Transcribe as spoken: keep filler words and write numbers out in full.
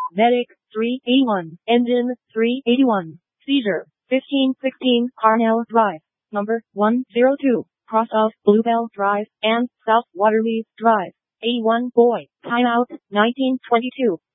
Medic, three eighty-one. Engine, three eighty-one. Seizure, fifteen sixteen Carnell Drive, number one oh two, cross of Bluebell Drive and South Waterley Drive. eighty-one Boy, timeout, nineteen twenty-two.